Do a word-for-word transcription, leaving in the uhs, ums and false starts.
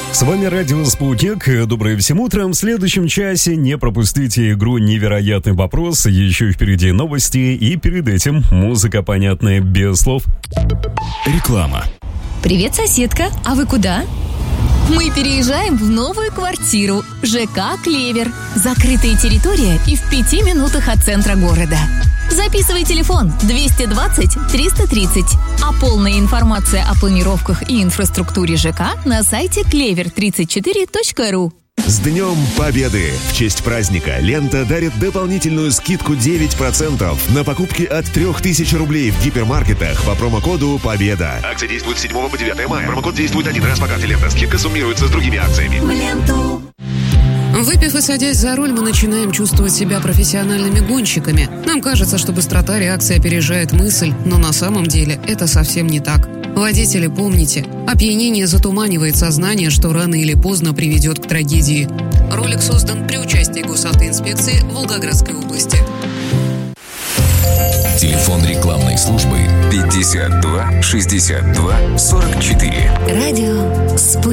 С вами радио «Спутник». Доброе всем утром. В следующем часе не пропустите игру «Невероятный вопрос». Еще впереди новости, и перед этим музыка, понятная без слов. Реклама. Привет, соседка. А вы куда? Мы переезжаем в новую квартиру. ЖК «Клевер». Закрытая территория и в пяти минутах от центра города. Записывай телефон двести двадцать триста тридцать. А полная информация о планировках и инфраструктуре ЖК на сайте клевер тридцать четыре точка ру. С Днем Победы! В честь праздника «Лента» дарит дополнительную скидку девять процентов на покупки от трех тысяч рублей в гипермаркетах по промокоду «Победа». Акция действует с седьмого по девятое мая. Промокод действует один раз по карте «Лента». Скидка суммируется с другими акциями. Ленту. Выпив и садясь за руль, мы начинаем чувствовать себя профессиональными гонщиками. Нам кажется, что быстрота реакции опережает мысль, но на самом деле это совсем не так. Водители, помните, опьянение затуманивает сознание, что рано или поздно приведет к трагедии. Ролик создан при участии госавтоинспекции Волгоградской области. Телефон рекламной службы пятьдесят два шестьдесят два сорок четыре. Радио «Спутник».